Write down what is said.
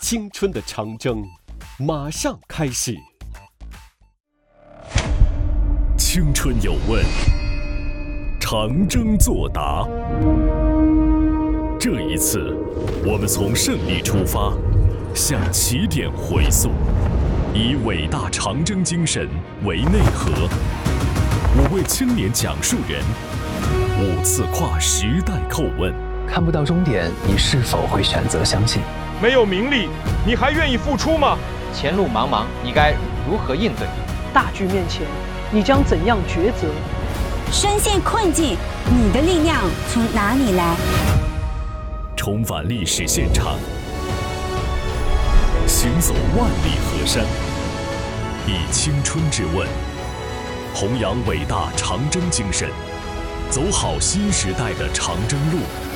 青春的长征马上开始。 青春有问，长征作答。这一次，我们从胜利出发，向起点回溯，以伟大长征精神为内核。5位青年讲述人，5次跨时代叩问。 看不到终点，你是否会选择相信？ 没有名利，你还愿意付出吗？ 前路茫茫，你该如何应对？ 大局面前，你将怎样抉择？ 深陷困境，你的力量从哪里来？ 重返历史现场，行走万里河山，以青春之问，弘扬伟大长征精神，走好新时代的长征路。